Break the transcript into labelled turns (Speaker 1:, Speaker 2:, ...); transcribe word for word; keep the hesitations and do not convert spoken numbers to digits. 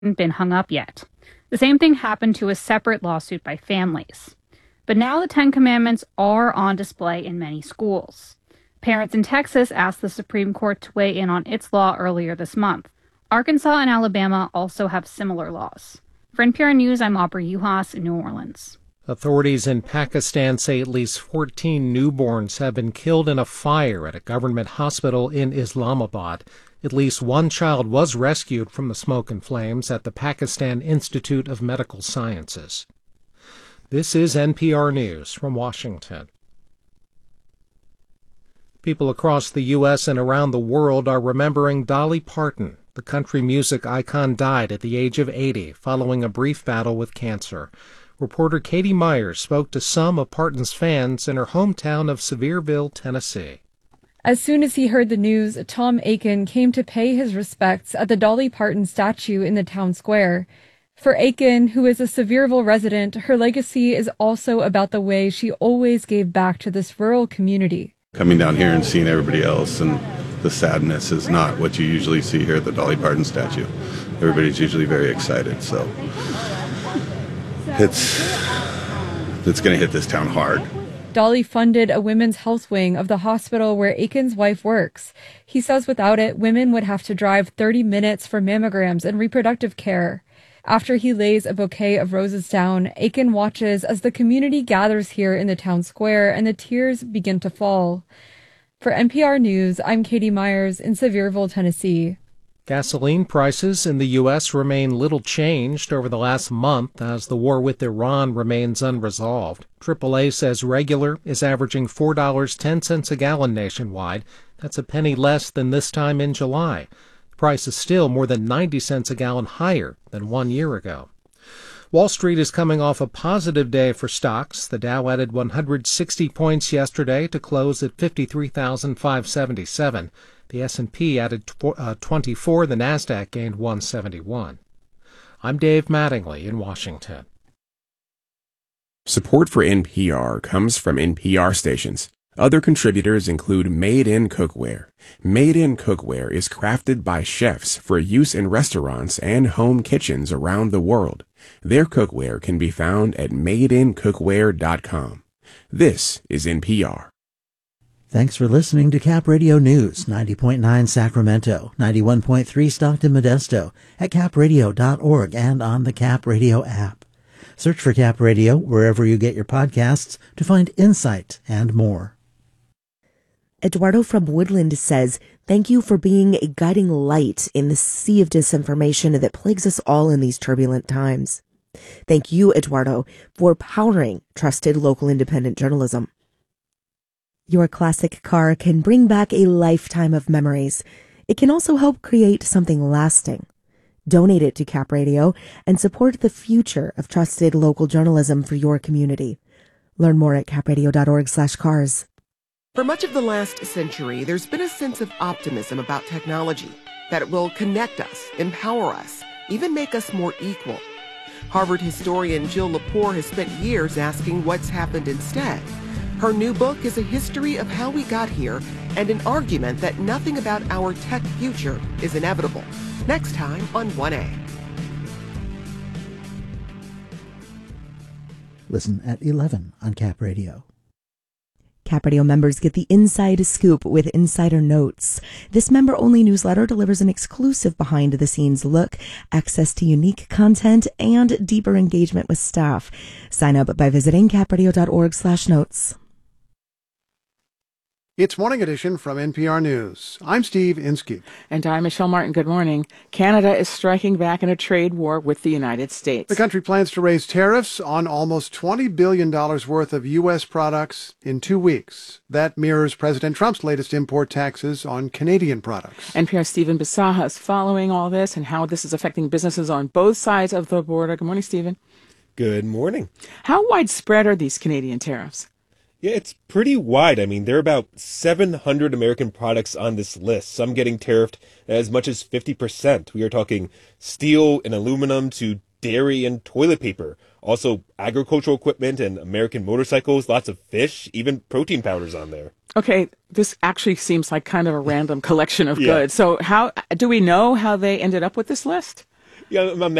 Speaker 1: been hung up yet. The same thing happened to a separate lawsuit by families. But now the Ten Commandments are on display in many schools. Parents in Texas asked the Supreme Court to weigh in on its law earlier this month. Arkansas and Alabama also have similar laws. For N P R News, I'm Aubrey Juhas in New Orleans.
Speaker 2: Authorities in Pakistan say at least fourteen newborns have been killed in a fire at a government hospital in Islamabad. At least one child was rescued from the smoke and flames at the Pakistan Institute of Medical Sciences. This is N P R News from Washington. People across the U S and around the world are remembering Dolly Parton. The country music icon died at the age of eighty following a brief battle with cancer. Reporter Katie Myers spoke to some of Parton's fans in her hometown of Sevierville, Tennessee.
Speaker 3: As soon as he heard the news, Tom Aiken came to pay his respects at the Dolly Parton statue in the town square. For Aiken, who is a Sevierville resident, her legacy is also about the way she always gave back to this rural community.
Speaker 4: Coming down here and seeing everybody else and the sadness is not what you usually see here at the Dolly Parton statue. Everybody's usually very excited, so it's, it's going to hit this town hard.
Speaker 3: Dolly funded a women's health wing of the hospital where Aiken's wife works. He says without it, women would have to drive thirty minutes for mammograms and reproductive care. After he lays a bouquet of roses down, Aiken watches as the community gathers here in the town square and the tears begin to fall. For N P R News, I'm Katie Myers in Sevierville, Tennessee.
Speaker 2: Gasoline prices in the U S remain little changed over the last month as the war with Iran remains unresolved. triple A says regular is averaging four dollars and ten cents a gallon nationwide. That's a penny less than this time in July. The price is still more than ninety cents a gallon higher than one year ago. Wall Street is coming off a positive day for stocks. The Dow added one hundred sixty points yesterday to close at fifty-three thousand five hundred seventy-seven. The S and P added twenty-four. The Nasdaq gained one hundred seventy-one. I'm Dave Mattingly in Washington.
Speaker 5: Support for N P R comes from N P R stations. Other contributors include Made in Cookware. Made in Cookware is crafted by chefs for use in restaurants and home kitchens around the world. Their cookware can be found at made in cookware dot com. This is N P R.
Speaker 6: Thanks for listening to Cap Radio News, ninety point nine Sacramento, ninety-one point three Stockton Modesto, at cap radio dot org and on the Cap Radio app. Search for Cap Radio wherever you get your podcasts to find insight and more.
Speaker 7: Eduardo from Woodland says, thank you for being a guiding light in the sea of disinformation that plagues us all in these turbulent times. Thank you, Eduardo, for powering trusted local independent journalism. Your classic car can bring back a lifetime of memories. It can also help create something lasting. Donate it to Cap Radio and support the future of trusted local journalism for your community. Learn more at cap radio dot org slash cars.
Speaker 8: For much of the last century, there's been a sense of optimism about technology, that it will connect us, empower us, even make us more equal. Harvard historian Jill Lepore has spent years asking what's happened instead. Her new book is a history of how we got here and an argument that nothing about our tech future is inevitable. Next time on one A.
Speaker 6: Listen at eleven on Cap Radio.
Speaker 7: Cap Radio members get the inside scoop with Insider Notes. This member-only newsletter delivers an exclusive behind-the-scenes look, access to unique content, and deeper engagement with staff. Sign up by visiting cap radio dot org slash notes.
Speaker 9: It's Morning Edition from N P R News. I'm Steve Inskeep.
Speaker 10: And I'm Michelle Martin. Good morning. Canada is striking back in a trade war with the United States.
Speaker 9: The country plans to raise tariffs on almost twenty billion dollars worth of U S products in two weeks. That mirrors President Trump's latest import taxes on Canadian products.
Speaker 10: N P R's Stephen Bisaha is following all this and how this is affecting businesses on both sides of the border. Good morning, Stephen.
Speaker 11: Good morning.
Speaker 10: How widespread are these Canadian tariffs?
Speaker 11: Yeah, it's pretty wide. I mean, there are about seven hundred American products on this list, some getting tariffed as much as fifty percent. We are talking steel and aluminum to dairy and toilet paper, also agricultural equipment and American motorcycles, lots of fish, even protein powders on there.
Speaker 10: Okay, this actually seems like kind of a random collection of
Speaker 11: yeah.
Speaker 10: goods. So how do we know how they ended up with this list?
Speaker 11: Yeah, I'm